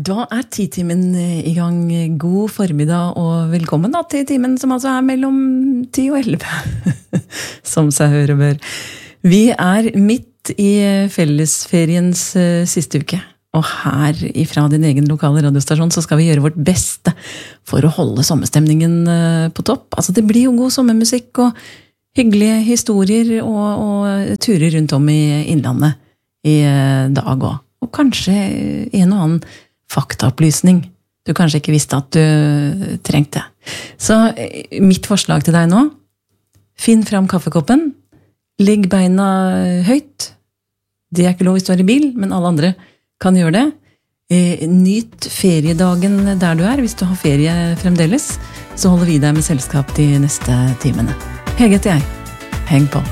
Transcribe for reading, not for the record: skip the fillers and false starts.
Da 10-timen I gang. God formiddag og velkommen da, til timen som altså mellom 10 og 11. Som seg høre bør. Vi midt I fellesferiens siste uke. Og her ifra din egen lokale radiostasjon så skal vi gjøre vårt beste for å holde sommerstemningen på topp. Altså det blir jo god sommermusikk og hyggelige historier og turer rundt om I innlandet I dag også. Og kanskje en og annen faktaopplysning du kanskje ikke visste at du trengte. Så mitt forslag til deg nå, finn fram kaffekoppen, legg beina høyt. Det ikke lov hvis du I bil, men alle andre kan gjøre det. Nyt feriedagen der du hvis du har ferie fremdeles, så holder vi deg med selskap de neste timene. Hege heter jeg. Heng på.